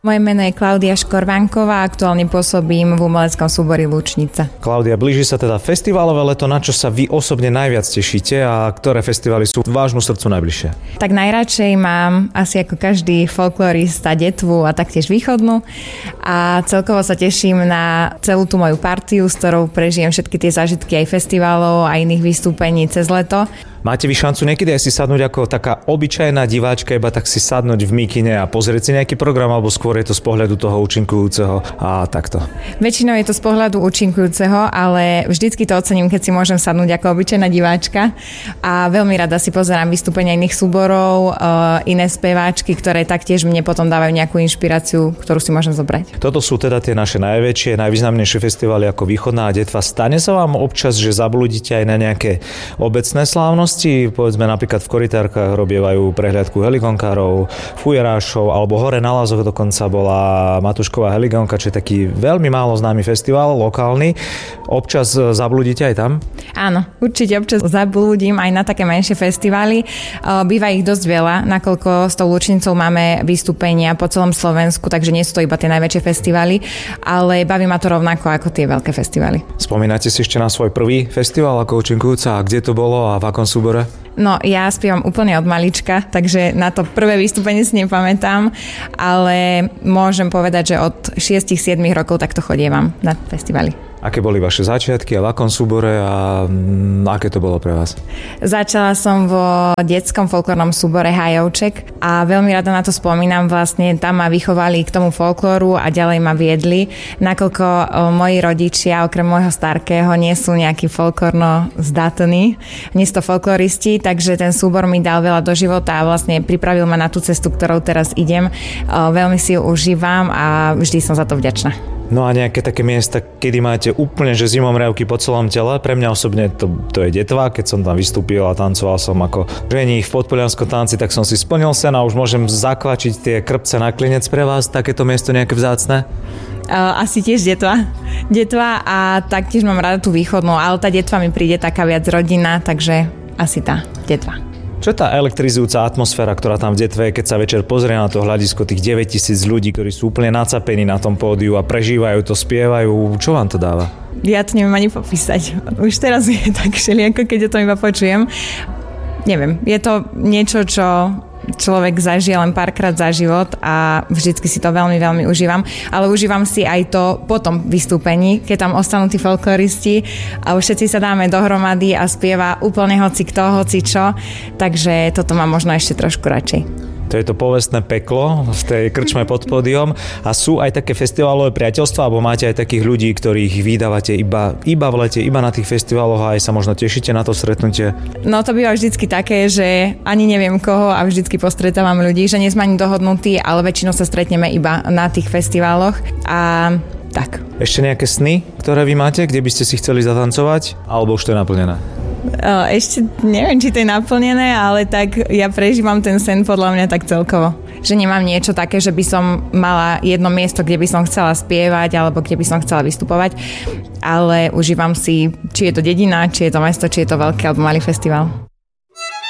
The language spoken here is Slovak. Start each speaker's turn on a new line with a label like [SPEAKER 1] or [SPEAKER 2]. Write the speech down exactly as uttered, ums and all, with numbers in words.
[SPEAKER 1] Moje meno je Klaudia Škorvánková, aktuálne pôsobím v umeleckom súbori Lučnica.
[SPEAKER 2] Klaudia, blíži sa teda festivalové leto, na čo sa vy osobne najviac tešíte a ktoré festivaly sú vášmu srdcu najbližšie?
[SPEAKER 1] Tak najradšej mám asi ako každý folklorista Detvu a taktiež Východnú a celkovo sa teším na celú tú moju partiu, s ktorou prežijem všetky tie zážitky aj festivalov a iných vystúpení cez leto.
[SPEAKER 2] Máte vy šancu niekedy aj si sadnúť ako taká obyčajná diváčka, iba tak si sadnúť v mikine a pozrieť si nejaký program, alebo skôr je to z pohľadu toho účinkujúceho a takto?
[SPEAKER 1] Väčšinou je to z pohľadu účinkujúceho, ale vždycky to ocením, keď si môžem sadnúť ako obyčajná diváčka a veľmi rada si pozerám vystúpenia iných súborov, iné speváčky, ktoré taktiež mne potom dávajú nejakú inšpiráciu, ktorú si môžem zobrať.
[SPEAKER 2] Toto sú teda tie naše najväčšie, najvýznamnejšie festivaly ako Východná a Detva. Stane sa vám občas, že zablúdite aj na nejaké obecné slávnosti? Povedzme napríklad v Korytárkach robievajú prehliadku helikonkárov, fujerášov, alebo hore na Lázoch dokonca bola Matušková helikonka, čo je taký veľmi málo známy festival, lokálny. Občas zablúdite aj tam?
[SPEAKER 1] Áno, určite občas zablúdim aj na také menšie festivaly. Býva ich dosť veľa, nakoľko s tou Lučnicou máme vystúpenia po celom Slovensku, takže nie sú to iba tie najväčšie festivaly, ale baví ma to rovnako ako tie veľké festivaly.
[SPEAKER 2] Spomínate si ešte na svoj prvý festival ako účinkujúca a kde to bolo a v akom súbore?
[SPEAKER 1] No, ja spievam úplne od malička, takže na to prvé vystúpenie si nepamätám, ale môžem povedať, že od šesť sedem rokov takto chodievam na festivaly.
[SPEAKER 2] Aké boli vaše začiatky a v akom súbore a aké to bolo pre vás?
[SPEAKER 1] Začala som vo detskom folklórnom súbore Hajovček a veľmi rada na to spomínam, vlastne tam ma vychovali k tomu folklóru a ďalej ma viedli, nakoľko moji rodičia okrem môjho starkého nie sú nejakí folklórno zdatní, nie sú to folkloristi, takže ten súbor mi dal veľa do života a vlastne pripravil ma na tú cestu, ktorou teraz idem. Veľmi si ju užívam a vždy som za to vďačná.
[SPEAKER 2] No a nejaké také miesta, kedy máte úplne že zimomriavky po celom tele? Pre mňa osobne to, to je Detva, keď som tam vystúpil a tancoval som ako ženích v podpolianskom tanci, tak som si splnil sen a už môžem zakvačiť tie krpce na klinec pre vás. Takéto miesto nejaké vzácne?
[SPEAKER 1] Uh, asi tiež Detva. Detva a taktiež mám rada tú Východnú, ale tá Detva mi príde taká viac rodina, takže asi tá Detva.
[SPEAKER 2] Čo tá elektrizujúca atmosféra, ktorá tam v Detve je, keď sa večer pozrie na to hľadisko tých deväťtisíc ľudí, ktorí sú úplne nacapení na tom pódiu a prežívajú to, spievajú, čo vám to dáva?
[SPEAKER 1] Ja to neviem ani popísať. Už teraz je tak všelijako, keď o tom iba počujem. Neviem, je to niečo, čo človek zažije len párkrát za život a vždycky si to veľmi, veľmi užívam. Ale užívam si aj to po tom vystúpení, keď tam ostanú tí folkloristi a už všetci sa dáme dohromady a spieva úplne hoci kto, hoci čo. Takže toto mám možno ešte trošku radšej.
[SPEAKER 2] To je to povestné peklo v tej krčme pod pódium. A sú aj také festivalové priateľstvá, alebo máte aj takých ľudí, ktorých vydávate iba, iba v lete, iba na tých festivaloch a aj sa možno tešíte na to stretnutie? No
[SPEAKER 1] to býva vždycky také, že ani neviem koho a vždycky postretávam ľudí, že nie sme ani dohodnutí, ale väčšinou sa stretneme iba na tých festivaloch a tak.
[SPEAKER 2] Ešte nejaké sny, ktoré vy máte, kde by ste si chceli zatancovať? Alebo už to je naplnené?
[SPEAKER 1] Ešte neviem, či to je naplnené, ale tak ja prežívam ten sen podľa mňa tak celkovo. Že nemám niečo také, že by som mala jedno miesto, kde by som chcela spievať alebo kde by som chcela vystupovať, ale užívam si, či je to dedina, či je to mesto, či je to veľký alebo malý festival.